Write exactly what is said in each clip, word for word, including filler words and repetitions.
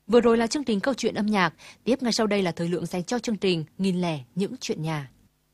Vừa rồi là chương trình Câu chuyện âm nhạc. Tiếp ngay sau đây là thời lượng dành cho chương trình Nghìn lẻ những chuyện nhà.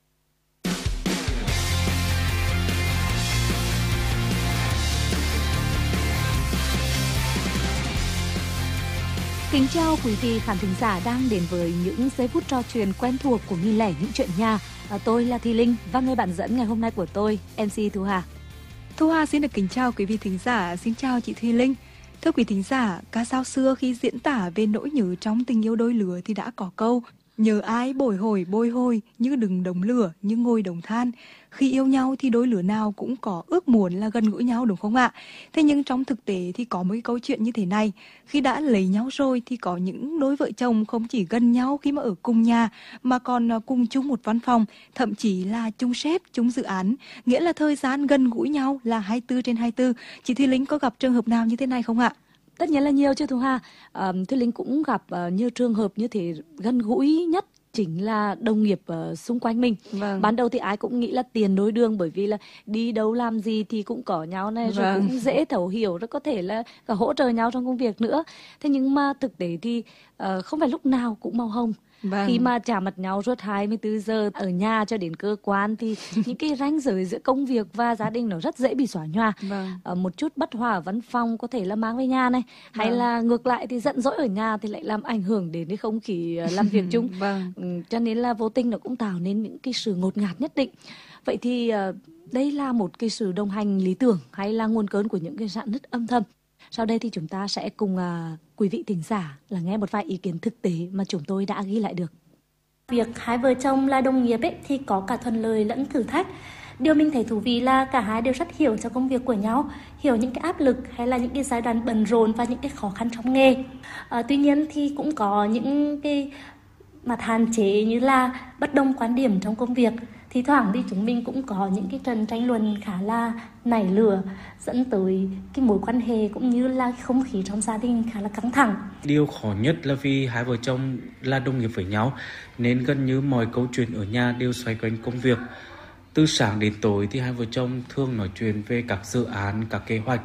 Kính chào quý vị khán thính giả đang đến với những giây phút trò chuyện quen thuộc của Nghìn lẻ những chuyện nhà. À, tôi là Thị Linh và người bạn dẫn ngày hôm nay của tôi, em xê Thu Hà. Thu Hà xin được kính chào quý vị thính giả, xin chào chị Thùy Linh. Thưa quý thính giả, ca dao xưa khi diễn tả về nỗi nhớ trong tình yêu đôi lứa thì đã có câu: nhớ ai bồi hồi bồi hồi, như đừng đống lửa, như ngồi đống than. Khi yêu nhau thì đôi lứa nào cũng có ước muốn là gần gũi nhau, đúng không ạ? Thế nhưng trong thực tế thì có một cái câu chuyện như thế này. Khi đã lấy nhau rồi thì có những đôi vợ chồng không chỉ gần nhau khi mà ở cùng nhà, mà còn cùng chung một văn phòng, thậm chí là chung sếp, chung dự án. Nghĩa là thời gian gần gũi nhau là hai mươi bốn trên hai mươi bốn. Chị Thùy Linh có gặp trường hợp nào như thế này không ạ? Tất nhiên là nhiều chứ Thu Hà. À, Thùy Linh cũng gặp uh, nhiều trường hợp như thế. Gần gũi nhất chính là đồng nghiệp uh, xung quanh mình. Vâng. Ban đầu thì ai cũng nghĩ là tiền đối đường, bởi vì là đi đâu làm gì thì cũng có nhau này, rồi vâng. cũng dễ thấu hiểu, rồi có thể là cả hỗ trợ nhau trong công việc nữa. Thế nhưng mà thực tế thì uh, không phải lúc nào cũng màu hồng. Vâng. Khi mà chạm mặt nhau suốt hai mươi bốn giờ ở nhà cho đến cơ quan thì những cái ranh giới giữa công việc và gia đình nó rất dễ bị xóa nhòa. Vâng. Ờ, một chút bất hòa ở văn phòng có thể là mang về nhà này, hay vâng. là ngược lại thì giận dỗi ở nhà thì lại làm ảnh hưởng đến cái không khí làm việc chung. Vâng. Ừ, cho nên là vô tình nó cũng tạo nên những cái sự ngột ngạt nhất định. Vậy thì uh, đây là một cái sự đồng hành lý tưởng hay là nguồn cơn của những cái rạn nứt âm thầm? Sau đây thì chúng ta sẽ cùng uh, quý vị thính giả là nghe một vài ý kiến thực tế mà chúng tôi đã ghi lại được. Việc hai vợ chồng là đồng nghiệp ấy, thì có cả thuận lợi lẫn thử thách. Điều mình thấy thú vị là cả hai đều rất hiểu cho công việc của nhau, hiểu những cái áp lực hay là những cái giai đoạn bận rộn và những cái khó khăn trong nghề. À, tuy nhiên thì cũng có những cái mặt hạn chế như là bất đồng quan điểm trong công việc. Thì thoảng thì chúng mình cũng có những cái trận tranh luận khá là nảy lửa, dẫn tới cái mối quan hệ cũng như là cái không khí trong gia đình khá là căng thẳng. Điều khó nhất là vì hai vợ chồng là đồng nghiệp với nhau, nên gần như mọi câu chuyện ở nhà đều xoay quanh công việc. Từ sáng đến tối thì hai vợ chồng thường nói chuyện về các dự án, các kế hoạch.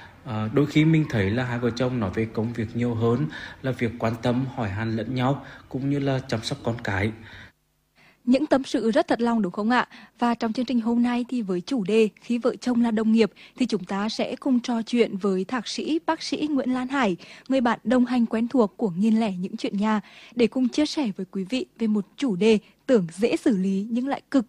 À, đôi khi mình thấy là hai vợ chồng nói về công việc nhiều hơn là việc quan tâm, hỏi han lẫn nhau, cũng như là chăm sóc con cái. Những tâm sự rất thật lòng, đúng không ạ? Và trong chương trình hôm nay thì với chủ đề Khi vợ chồng là đồng nghiệp thì chúng ta sẽ cùng trò chuyện với thạc sĩ bác sĩ Nguyễn Lan Hải, người bạn đồng hành quen thuộc của Nghìn lẻ những chuyện nhà, để cùng chia sẻ với quý vị về một chủ đề tưởng dễ xử lý nhưng lại cực